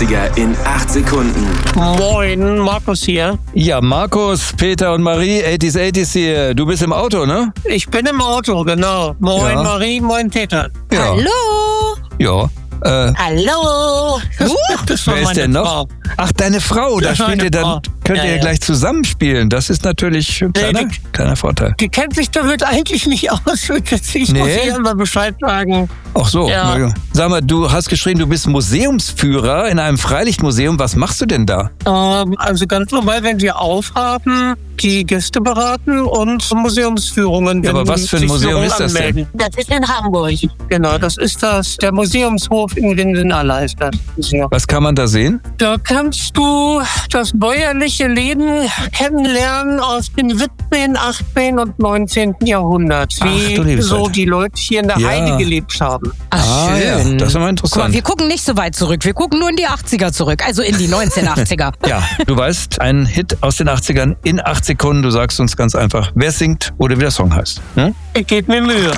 80er in 8 Sekunden. Moin, Markus hier. Ja, Markus, Peter und Marie, 80s hier. Du bist im Auto, ne? Ich bin im Auto, genau. Moin, Ja. Marie, moin, Peter. Ja. Hallo. Ja. Hallo. Das war Wer ist meine denn noch? Frau. Ach, deine Frau. Da Das war spielt meine ihr dann, Frau. könnt Ja, ihr ja. gleich zusammenspielen. Das ist natürlich ein kleiner Vorteil. Die kennt sich damit eigentlich nicht aus. Ich muss ihr immer Bescheid sagen. Ach so. Ja. Na ja. Sag mal, du hast geschrieben, du bist Museumsführer in einem Freilichtmuseum. Was machst du denn da? Also ganz normal, wenn wir aufhaben, die Gäste beraten und Museumsführungen. Ja, aber wenn was für ein sich Museum Führungen ist das denn? anmelden. Das ist in Hamburg. Genau, das ist der Museumshof in Windenaller ist das Museum. Was kann man da sehen? Da kannst du das bäuerliche Leben kennenlernen aus dem 17., 18. und 19. Jahrhundert. Ach, du Wie liebe so Zeit. die Leute hier in der Ja. Heide gelebt haben. Ach, ja, schön. das ist aber Guck mal, interessant. wir gucken nicht so weit zurück. Wir gucken nur in die 80er zurück. Also in die 1980er. Ja, du weißt, ein Hit aus den 80ern in 8 Sekunden. Du sagst uns ganz einfach, wer singt oder wie der Song heißt. Hm? Ich gebe mir Mühe.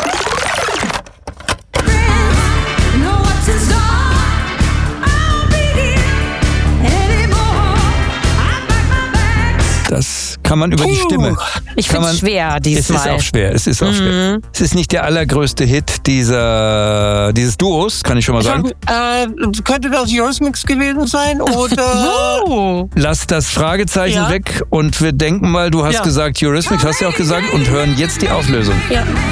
Das kann man über die Stimme. Ich Kann finde es man- schwer Es ist diesmal. auch schwer. Es ist auch schwer. Es ist nicht der allergrößte Hit dieses Duos, kann ich schon mal sagen. Könnte das Eurismix gewesen sein oder... Oh. Lass das Fragezeichen Ja. weg und wir denken mal, du hast Ja. gesagt Eurismix, hast du ja auch gesagt, und hören jetzt die Auflösung. Ja.